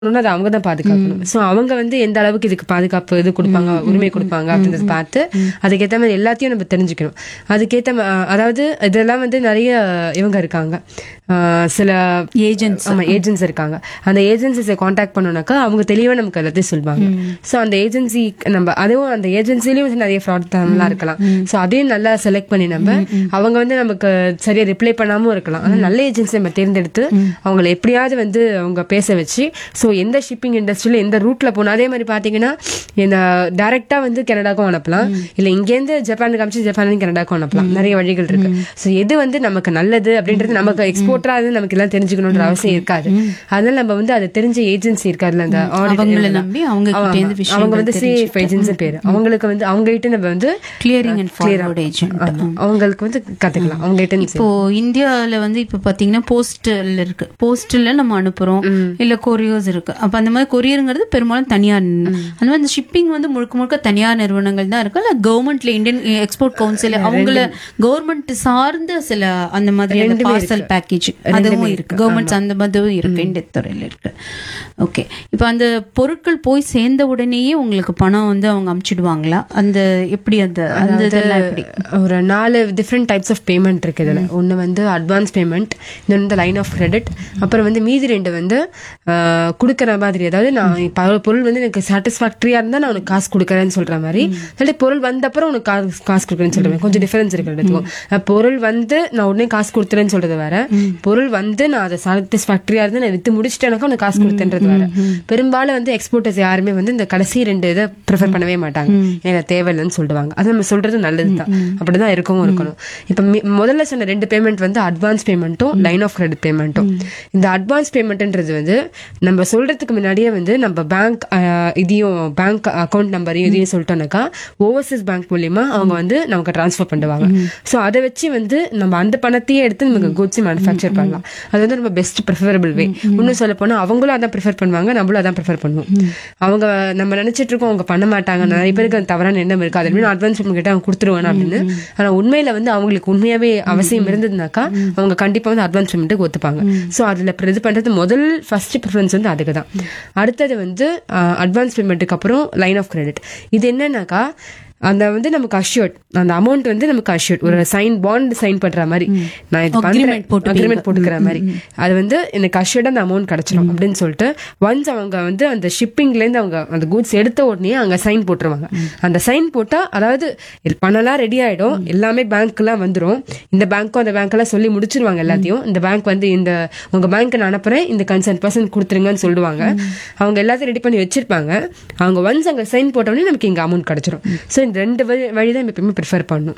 அதை அவங்க தான் பாதுகாக்கணும். சோ அவங்க வந்து எந்த அளவுக்கு இதுக்கு பாதுகாப்பு இது கொடுப்பாங்க, உரிமை கொடுப்பாங்க அப்படின்றத பார்த்து அதுக்கேற்ற மாதிரி எல்லாத்தையும் நம்ம தெரிஞ்சுக்கணும். அதுக்கேற்ற அதாவது இதெல்லாம் வந்து நிறைய இவங்க இருக்காங்க, சில ஏஜென்ட்ஸ் இருக்காங்க. அந்த ஏஜென்சிஸை காண்டாக்ட் பண்ணோம்னாக்கா அவங்க தெளிவா நமக்கு எல்லாத்தையும் சொல்லுவாங்க. சோ அந்த ஏஜென்சி நம்ம அதுவும் அந்த ஏஜென்சிலயும் நிறைய ஃப்ராட் எல்லாம் இருக்கலாம். சோ அதையும் நல்லா செலக்ட் பண்ணி நம்ம அவங்க வந்து நமக்கு சரியா ரிப்ளை பண்ணாம இருக்கலாம். ஆனா நல்ல ஏஜென்சி நம்ம தேர்ந்தெடுத்து அவங்களை எப்படியாவது வந்து அவங்க பேச வச்சு, சோ எந்த ஷிப்பிங் இண்டஸ்ட்ரியில எந்த ரூட்ல போகணும். அதே மாதிரி பாத்தீங்கன்னா இந்த டைரக்டா வந்து கனடாக்கும் அனுப்பலாம், இல்ல இங்கேருந்து ஜப்பானுக்கு அமைச்சு ஜப்பான் கனடாக்கும் அனுப்பலாம். நிறைய வழிகள் இருக்கு. சோ எது வந்து நமக்கு நல்லது அப்படின்றது நமக்கு எக்ஸ்போர்ட்டா நமக்கு எல்லாம் தெரிஞ்சுக்கணும்ன்ற அவசியம் இருக்காது. அதனால நம்ம வந்து அதை தெரிஞ்ச ஏஜென்சி இருக்காதுல, அந்த அவங்க வந்து சேஃப் ஏஜென்சி பேரு, அவங்களுக்கு வந்து அவங்க கிட்ட நம்ம வந்து கிளியரிங் அண்ட் ஃபார்வர்ட் ஏஜென்ட் அவங்களுக்கு வந்து கத்துக்கலாம். அவங்க கிட்ட இப்போ இந்தியால வந்து இப்ப பாத்தீங்கன்னா போஸ்டல் இருக்கு, போஸ்டல்ல நம்ம அனுப்புறோம், இல்ல கொரியர்ஸ் இருக்கு. அப்ப அந்த மாதிரி கொரியருங்கிறது பெரும்பாலும் தனியார், அந்த மாதிரி இந்த ஷிப்பிங் வந்து முழுக்க முழுக்க தனியார் நிறுவனங்கள் தான் இருக்கு. இல்ல கவர்மெண்ட்ல இந்தியன் எக்ஸ்போர்ட் கவுன்சில் அவங்கள கவர்மெண்ட் சார்ந்த சில அந்த மாதிரி பார்சல் பேக்கேஜ் அதுவும் இருக்கு, கவர்மெண்ட் அந்த மாதிரி இருக்கு, இந்த துறையில இருக்கு. ஓகே, இப்ப அந்த பொருட்கள் போய் சேர்ந்த உடனேயே உங்களுக்கு பணம் வந்து அவங்க அனுப்பிச்சிடுவாங்களா? அந்த எப்படி அந்த இதெல்லாம் எப்படி? ஒரு 4 டிஃப்ரெண்ட் டைப்ஸ் ஆஃப் பேமெண்ட் இருக்கு இதுல. ஒன்னு வந்து அட்வான்ஸ் பேமெண்ட், இன்னொன்று வந்து லைன் ஆஃப் கிரெடிட், அப்புறம் வந்து மீதி 2 வந்து கொடுக்கற மாதிரி. அதாவது நான் பொருள் வந்து எனக்கு சாட்டிஸ்பாக்டரியா இருந்தா நான் உனக்கு காசு கொடுக்கறேன்னு சொல்ற மாதிரி, இல்லாட்டி பொருள் வந்த அப்புறம் உனக்கு காசு கொடுக்கறேன்னு சொல்றேன். கொஞ்சம் டிஃபரன்ஸ் இருக்கு. பொருள் வந்து நான் உடனே காசு கொடுத்துறேன்னு சொல்றது வேற, பொருள் வந்து நான் அதை சாட்டிஸ்பாக்டரியா இருந்து நான் வித்து முடிச்சிட்டேனாக்கா உனக்கு காசு கொடுத்தேன்றது வேற. பெரும்பாலும் வந்து எக்ஸ்போர்ட்டர்ஸ் யாருமே வந்து இந்த கடைசி 2 இதை ப்ரிஃபர் பண்ணவே மாட்டாங்க, எனக்கு தேவையில்லைன்னு சொல்லுவாங்க. அது நம்ம சொல்றது நல்லதுதான், அப்படிதான் இருக்கவும் இருக்கணும். இப்ப முதல்ல சொன்ன 2 பேமெண்ட் வந்து அட்வான்ஸ் பேமெண்ட்டும் லைன் ஆஃப் கிரெடிட் பேமெண்ட்டும். இந்த அட்வான்ஸ் பேமெண்ட்ன்றது வந்து நம்ம சொல்றதுக்கு முன்னாடியே வந்து நம்ம பேங்க் இதையும் பேங்க் அக்கௌண்ட் நம்பரையும் இதையும் சொல்லிட்டோம்னாக்கா ஓவர்சீஸ் பேங்க் மூலியமா அவங்க வந்து நமக்கு டிரான்ஸ்ஃபர் பண்ணுவாங்க. சோ அதை வச்சு வந்து நம்ம அந்த பணத்தையே எடுத்து நமக்கு குட்ஸ் மேனுஃபேக்சர் பண்ணலாம். அது வந்து நம்ம பெஸ்ட் ப்ரிஃபரபிள் வே. இன்னும் சொல்ல போனா அவங்களும் அதான் ப்ரிஃபர் பண்ணுவாங்க, நம்மளும் அதான் ப்ரிஃபர் பண்ணுவோம். அவங்க நம்ம நினைச்சிட்டு இருக்கோம் அவங்க பண்ண மாட்டாங்க, நிறைய பேருக்கு தவறான எண்ணம் இருக்கு, அது அட்வான்ஸ் பேமெண்ட் கிட்ட அவங்க கொடுத்துருவாங்க அப்படின்னு. ஆனா உண்மையில வந்து அவங்களுக்கு உண்மையாவே அவசியம் இருந்ததுனாக்கா அவங்க கண்டிப்பா வந்து அட்வான்ஸ் பேமெண்ட்டுக்கு ஒத்துப்பாங்க. சோ அதுல இது பண்றது ஃபர்ஸ்ட் ப்ரிஃபரன்ஸ் வந்து அதுக்கு தான். அடுத்தது வந்து அட்வான்ஸ் பேமெண்ட்டுக்கு அப்புறம் லைன் ஆஃப் கிரெடிட். இது என்னன்னாக்கா அந்த வந்து நமக்கு அஷ்யூர்ட், அந்த அமௌண்ட் வந்து நமக்கு அஷ்யூர்ட், ஒரு பாண்ட் சைன் பண்ற மாதிரி, நான் இது அக்ரிமெண்ட் போட்டுக்கிற மாதிரி, அது வந்து எனக்கு அஷ்யூர்டா அந்த அமௌண்ட் கிடைச்சிடும் அப்படின்னு சொல்லிட்டு ஒன்ஸ் அவங்க வந்து அந்த ஷிப்பிங்ல இருந்து அவங்க அந்த கூட்ஸ் எடுத்த உடனே அங்க சைன் போட்டுருவாங்க. அந்த சைன் போட்டா அதாவது பணம்லாம் ரெடி ஆயிடும், எல்லாமே பேங்க்லாம் வந்துடும். இந்த பேங்க்கும் அந்த பேங்க் எல்லாம் சொல்லி முடிச்சிருவாங்க எல்லாத்தையும். இந்த பேங்க் வந்து இந்த உங்க பேங்க் நான் அனுப்புறேன், இந்த கன்சர்ன் பர்சன் கொடுத்துருங்கன்னு சொல்லுவாங்க. அவங்க எல்லாத்தையும் ரெடி பண்ணி வச்சிருப்பாங்க. அவங்க ஒன்ஸ் அங்க சைன் போட்டோடனே நமக்கு இங்க அமௌண்ட் கிடைச்சிடும். சோ 2 வழிதான் எப்பயுமே ப்ரிஃபர் பண்ணும்.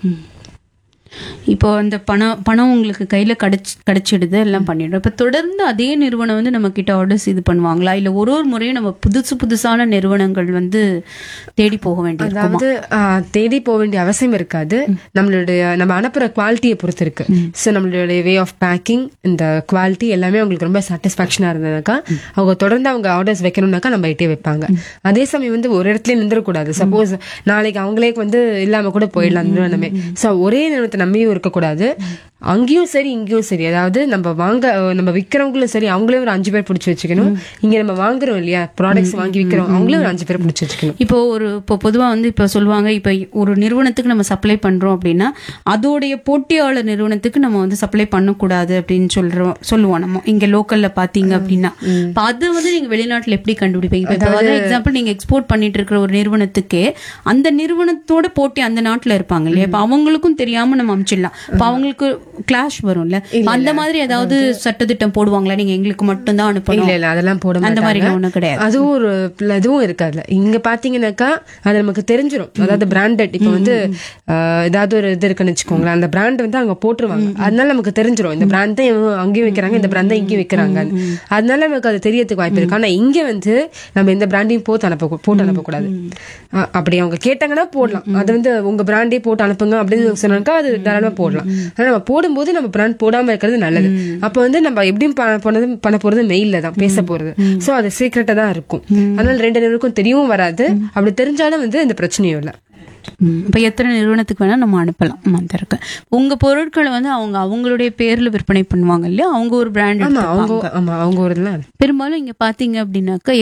இப்போ அந்த பணம் உங்களுக்கு கையில கிடைச்சிடுது, எல்லாம் பண்ணிடும். இப்ப தொடர்ந்து அதே நிறுவனம் வந்து நம்ம கிட்ட ஆர்டர்ஸ் இது பண்ணுவாங்களா, இல்ல ஒரு முறையும் நம்ம புதுசான நிறுவனங்கள் வந்து தேடி போக வேண்டியது? அதாவது தேடி போக வேண்டிய அவசியம் இருக்காது. நம்ம அனுப்புற குவாலிட்டியை பொறுத்து இருக்கு. ஸோ நம்மளுடைய வே ஆஃப் பேக்கிங், இந்த குவாலிட்டி எல்லாமே அவங்களுக்கு ரொம்ப சாட்டிஸ்பாக்சனா இருந்ததுனாக்கா அவங்க தொடர்ந்து அவங்க ஆர்டர்ஸ் வைக்கணும்னாக்கா நம்ம கிட்டே வைப்பாங்க. அதே சமயம் வந்து ஒரு இடத்துல நின்றுடக்கூடாது. சப்போஸ் நாளைக்கு அவங்களே வந்து இல்லாம கூட போயிடலாம் நிறுவனமே. ஸோ ஒரே நிறுவனத்தை நம்பியும் இருக்கக்கூடாது. அங்கேயும் சரி இங்கேயும் சரி, அதாவது நம்ம விற்கிறவங்களும் சரி அவங்களே ஒரு 5 பேர் பிடிச்சி வச்சுக்கணும். இங்க நம்ம வாங்குறோம் இல்லையா, ப்ராடக்ட்ஸ் வாங்கி விற்கிறோம், அவங்களே ஒரு 5 பேர் பிடிச்சி வச்சுக்கணும். இப்போ பொதுவா வந்து இப்ப சொல்லுவாங்க, இப்ப ஒரு நிறுவனத்துக்கு நம்ம சப்ளை பண்றோம் அப்படின்னா அதோடைய போட்டியாளர் நிறுவனத்துக்கு நம்ம வந்து சப்ளை பண்ணக்கூடாது அப்படின்னு சொல்லுவோம் நம்ம இங்க லோக்கல்ல பாத்தீங்க அப்படின்னா. அது வந்து நீங்க வெளிநாட்டுல எப்படி கண்டுபிடிப்பீங்க? எக்ஸாம்பிள், நீங்க எக்ஸ்போர்ட் பண்ணிட்டு இருக்கிற ஒரு நிறுவனத்துக்கே அந்த நிறுவனத்தோட போட்டி அந்த நாட்டுல இருப்பாங்க இல்லையா, இப்ப அவங்களுக்கும் தெரியாம நம்ம அமைச்சிடலாம். இப்ப அவங்களுக்கு கிளாஷ் வரும்ல, அந்த மாதிரி ஏதாவது சட்டத்திட்டம் போடுவாங்களா, நீங்க எங்களுக்கு மட்டும் தான் அனுப்பணும்? இல்ல அதெல்லாம் போட அந்த மாதிரி ஒண்ணும் கிடையாது. அதுவும் ஒரு இதுவும் இருக்காதுல. இங்க பாத்தீங்கன்னாக்கா அது நமக்கு தெரிஞ்சிடும். அதாவது பிராண்டட், இப்ப வந்து ஏதாவது ஒரு இது இருக்குன்னு வச்சுக்கோங்களேன், அந்த பிராண்ட் வந்து அங்க போட்டுருவாங்க. அதனால நமக்கு தெரிஞ்சிடும் இந்த பிராண்ட் தான் அங்கேயும் வைக்கிறாங்க, இந்த பிராண்ட் தான் இங்கேயும் வைக்கிறாங்க. அதனால நமக்கு அது தெரியறதுக்கு வாய்ப்பு இருக்கு. ஆனா இங்க வந்து நம்ம இந்த பிராண்டையும் போட்டு அனுப்பக்கூடாது. அப்படி அவங்க கேட்டாங்கன்னா போடலாம். அது வந்து உங்க பிராண்டே போட்டு அனுப்புங்க அப்படின்னு சொன்னாக்கா அது தாராளமா போடலாம். ஆனா நம்ம போடும்போது நம்ம பிராண்ட் போடாம இருக்கிறது நல்லது. அப்ப வந்து நம்ம எப்படியும் பண்ண போறது மெயில்ல தான் பேச போறது. சோ அது சீக்கிரட்டா தான் இருக்கும். அதனால 2 பேருக்கும் தெரியவும் வராது. அப்படி தெரிஞ்சாலும் வந்து இந்த பிரச்சனையும் இல்லை. இப்ப எத்தனை நிறுவனத்துக்கு வேணா நம்ம அனுப்பலாம் அந்த இருக்கு. உங்க பொருட்களை வந்து அவங்களுடைய பேர்ல விற்பனை பண்ணுவாங்க இல்லையா, அவங்க ஒரு பிராண்ட் அவங்க ஒரு இதெல்லாம் பெரும்பாலும் இங்க பாத்தீங்க அப்படின்னாக்கா